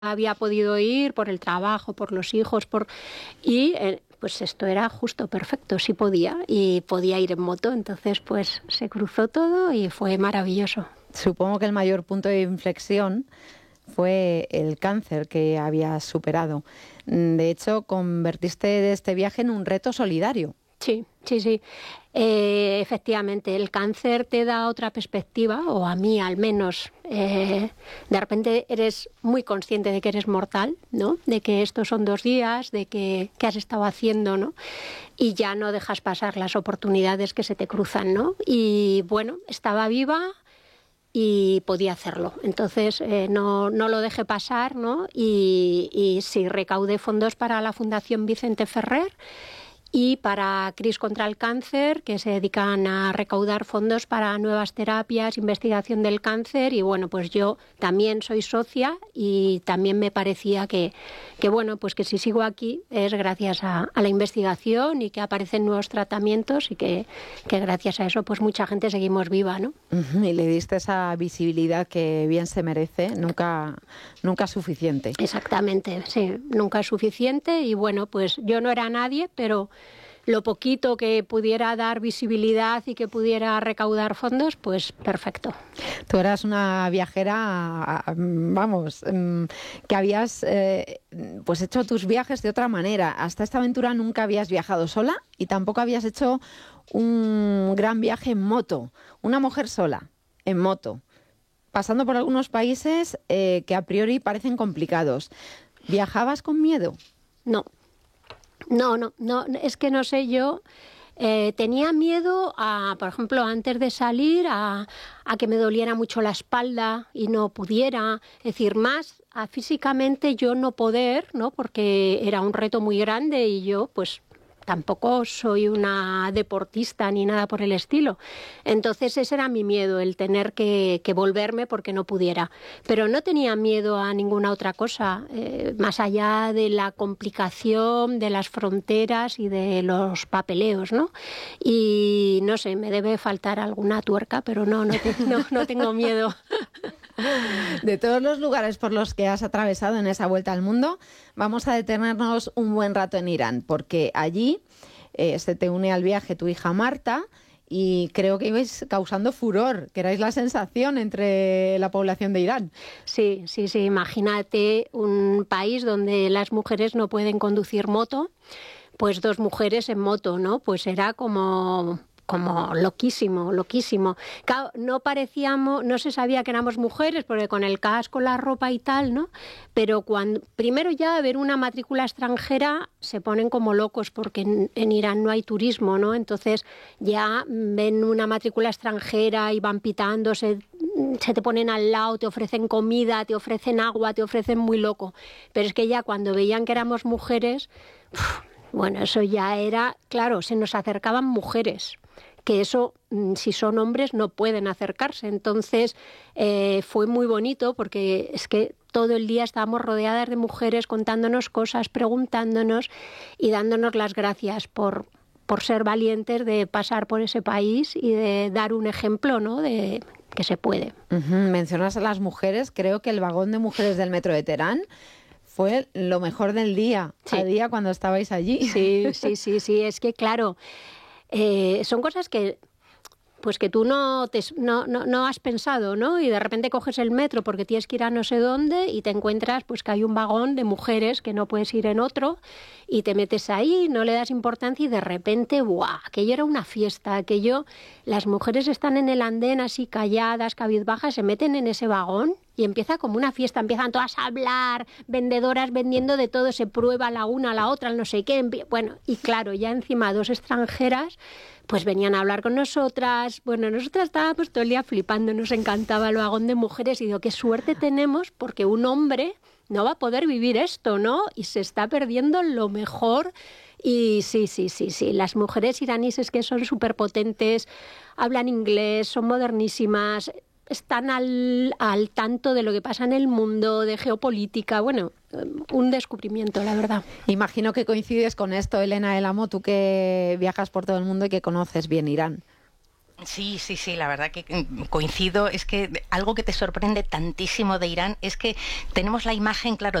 había podido ir por el trabajo, por los hijos, pues esto era justo perfecto, sí podía, y podía ir en moto, entonces pues se cruzó todo y fue maravilloso. Supongo que el mayor punto de inflexión fue el cáncer que habías superado. De hecho, convertiste este viaje en un reto solidario. Sí. Efectivamente, el cáncer te da otra perspectiva, o a mí al menos. De repente eres muy consciente de que eres mortal, ¿no? De que estos son 2 días, de que qué has estado haciendo, ¿no? Y ya no dejas pasar las oportunidades que se te cruzan, ¿no? Y bueno, estaba viva y podía hacerlo. Entonces no lo dejé pasar, ¿no? Y sí, recaudé fondos para la Fundación Vicente Ferrer y para CRIS contra el cáncer, que se dedican a recaudar fondos para nuevas terapias, investigación del cáncer. Y bueno, pues yo también soy socia y también me parecía que bueno, pues que si sigo aquí es gracias a la investigación y que aparecen nuevos tratamientos y que gracias a eso pues mucha gente seguimos viva, ¿no? Y le diste esa visibilidad que bien se merece, nunca suficiente. Exactamente, sí, nunca es suficiente. Y bueno, pues yo no era nadie, pero lo poquito que pudiera dar visibilidad y que pudiera recaudar fondos, pues perfecto. Tú eras una viajera, vamos, que habías pues hecho tus viajes de otra manera. Hasta esta aventura nunca habías viajado sola y tampoco habías hecho un gran viaje en moto. Una mujer sola, en moto, pasando por algunos países que a priori parecen complicados. ¿Viajabas con miedo? No, es que no sé, yo tenía miedo por ejemplo, antes de salir, a que me doliera mucho la espalda y no pudiera, es decir, más a físicamente yo no poder, ¿no? Porque era un reto muy grande y yo pues tampoco soy una deportista ni nada por el estilo. Entonces ese era mi miedo, el tener que volverme porque no pudiera. Pero no tenía miedo a ninguna otra cosa, más allá de la complicación de las fronteras y de los papeleos, ¿no? Y no sé, me debe faltar alguna tuerca, pero no tengo miedo. De todos los lugares por los que has atravesado en esa vuelta al mundo, vamos a detenernos un buen rato en Irán, porque allí se te une al viaje tu hija Marta y creo que ibais causando furor, que erais la sensación entre la población de Irán. Sí, imagínate un país donde las mujeres no pueden conducir moto, pues 2 mujeres en moto, ¿no? Pues era como loquísimo. Claro, no se sabía que éramos mujeres, porque con el casco, la ropa y tal, ¿no? Pero primero ya ver una matrícula extranjera se ponen como locos, porque en Irán no hay turismo, ¿no? Entonces ya ven una matrícula extranjera y van pitando, se te ponen al lado, te ofrecen comida, te ofrecen agua, te ofrecen muy loco. Pero es que ya cuando veían que éramos mujeres, bueno, eso ya era, claro, se nos acercaban mujeres, que eso, si son hombres, no pueden acercarse. Entonces fue muy bonito, porque es que todo el día estábamos rodeadas de mujeres contándonos cosas, preguntándonos y dándonos las gracias por ser valientes de pasar por ese país y de dar un ejemplo, ¿no?, de que se puede. Mencionas a las mujeres, creo que el vagón de mujeres del metro de Teherán fue lo mejor del día, sí. Al día cuando estabais allí. Sí, es que claro, son cosas que tú no has pensado, ¿no? Y de repente coges el metro porque tienes que ir a no sé dónde y te encuentras pues que hay un vagón de mujeres que no puedes ir en otro y te metes ahí, no le das importancia y de repente, ¡buah!, aquello era una fiesta, las mujeres están en el andén así calladas, cabizbajas, se meten en ese vagón y empieza como una fiesta, empiezan todas a hablar, vendedoras vendiendo de todo, se prueba la una a la otra, no sé qué, bueno, y claro, ya encima 2 extranjeras pues venían a hablar con nosotras. Bueno, nosotras estábamos todo el día flipando, nos encantaba el vagón de mujeres y digo, qué suerte tenemos, porque un hombre no va a poder vivir esto, ¿no? Y se está perdiendo lo mejor. Y sí, las mujeres iraníes es que son súper potentes, hablan inglés, son modernísimas, están al tanto de lo que pasa en el mundo, de geopolítica, bueno, un descubrimiento, la verdad. Imagino que coincides con esto, Elena del Amo, tú que viajas por todo el mundo y que conoces bien Irán. Sí, sí, sí, la verdad que coincido. Es que algo que te sorprende tantísimo de Irán es que tenemos la imagen, claro,